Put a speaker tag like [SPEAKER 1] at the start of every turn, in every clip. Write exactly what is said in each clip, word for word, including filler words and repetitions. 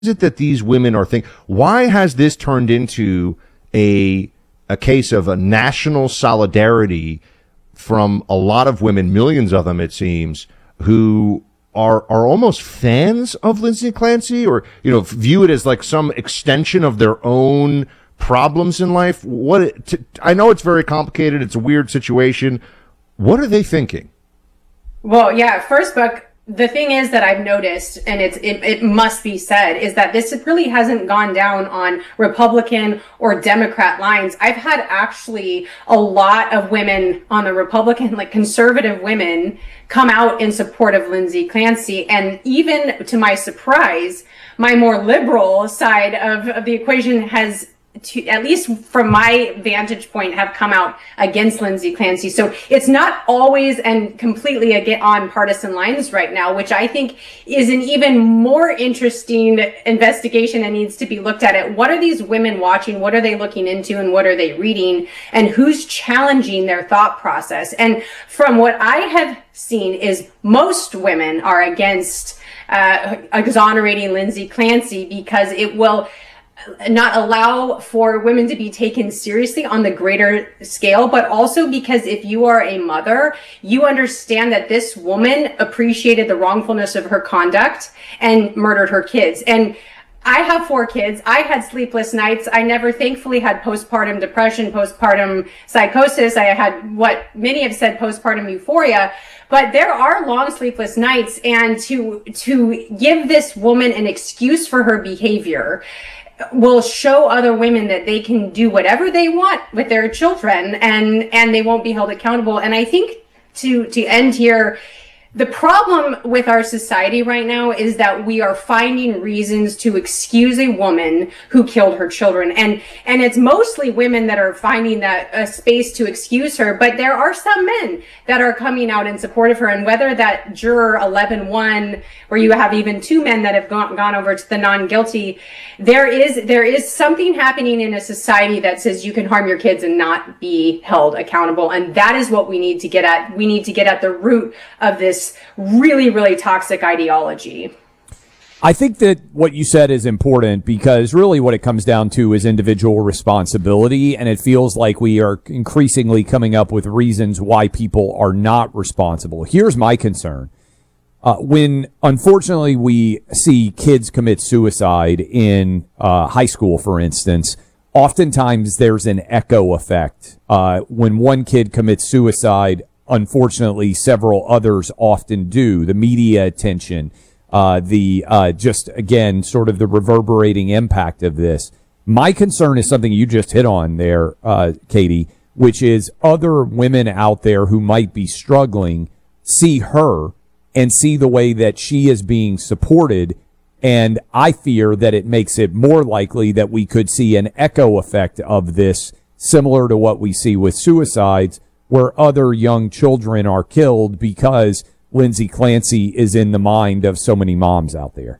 [SPEAKER 1] is it that these women are thinking? Why has this turned into a a case of a national solidarity from a lot of women, millions of them, it seems, who are are almost fans of Lindsay Clancy, or you know, view it as like some extension of their own problems in life? What it, t- I know it's very complicated. It's a weird situation. What are they thinking?
[SPEAKER 2] Well, yeah, first, Buck, the thing is that I've noticed, and it's it, it must be said, is that this really hasn't gone down on Republican or Democrat lines. I've had actually a lot of women on the Republican, like conservative women, come out in support of Lindsay Clancy. And even to my surprise, my more liberal side of, of the equation has, to, at least from my vantage point, have come out against Lindsay Clancy. So it's not always and completely again on partisan lines right now, which I think is an even more interesting investigation and needs to be looked at. At what are these women watching? What are they looking into? And what are they reading? And who's challenging their thought process? And from what I have seen is most women are against uh, exonerating Lindsay Clancy because it will not allow for women to be taken seriously on the greater scale, but also because if you are a mother, you understand that this woman appreciated the wrongfulness of her conduct and murdered her kids. And I have four kids. I had sleepless nights. I never thankfully had postpartum depression, postpartum psychosis. I had what many have said, postpartum euphoria. But there are long sleepless nights, and to to give this woman an excuse for her behavior will show other women that they can do whatever they want with their children, and and they won't be held accountable. And I think to to end here, the problem with our society right now is that we are finding reasons to excuse a woman who killed her children. And and it's mostly women that are finding that a space to excuse her, but there are some men that are coming out in support of her. And whether that juror eleven one, where you have even two men that have gone, gone over to the non-guilty, there is there is something happening in a society that says you can harm your kids and not be held accountable. And that is what we need to get at. We need to get at the root of this really, really toxic ideology.
[SPEAKER 3] I think that what you said is important, because really what it comes down to is individual responsibility, and it feels like we are increasingly coming up with reasons why people are not responsible. Here's my concern. Uh, when, unfortunately, we see kids commit suicide in uh, high school, for instance, oftentimes there's an echo effect. Uh, when one kid commits suicide, unfortunately, several others often do. The media attention, uh, the uh, just, again, sort of the reverberating impact of this. My concern is something you just hit on there, uh, Katie, which is other women out there who might be struggling see her and see the way that she is being supported. And I fear that it makes it more likely that we could see an echo effect of this, similar to what we see with suicides, where other young children are killed because Lindsay Clancy is in the mind of so many moms out there.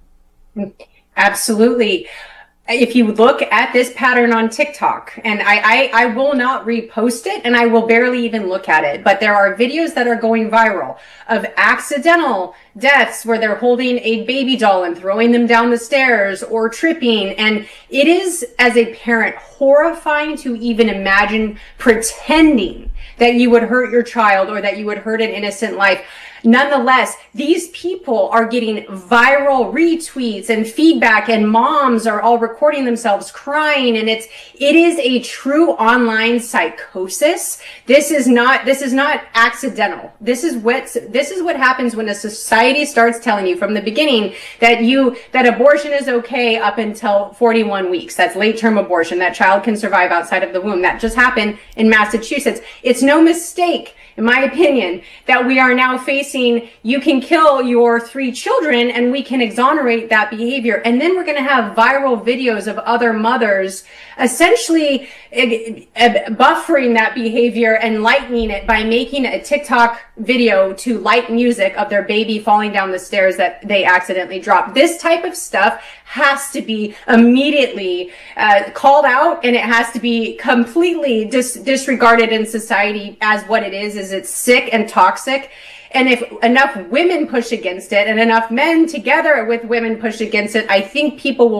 [SPEAKER 2] Absolutely. If you look at this pattern on TikTok, and I, I, I will not repost it, and I will barely even look at it, but there are videos that are going viral of accidental deaths where they're holding a baby doll and throwing them down the stairs or tripping. And it is, as a parent, horrifying to even imagine pretending that you would hurt your child or that you would hurt an innocent life. Nonetheless, these people are getting viral retweets and feedback, and moms are all recording themselves crying. And it's, it is a true online psychosis. This is not, this is not accidental. This is what, this is what happens when a society starts telling you from the beginning that you, that abortion is okay up until forty-one weeks. That's late term abortion. That child can survive outside of the womb. That just happened in Massachusetts. It's no mistake, in my opinion, that we are now facing, you can kill your three children and we can exonerate that behavior. And then we're going to have viral videos of other mothers essentially buffering that behavior and lightening it by making a TikTok video to light music of their baby falling down the stairs that they accidentally dropped. This type of stuff has to be immediately uh, called out, and it has to be completely dis- disregarded in society as what it is, is it's sick and toxic. And if enough women push against it and enough men together with women push against it, I think people will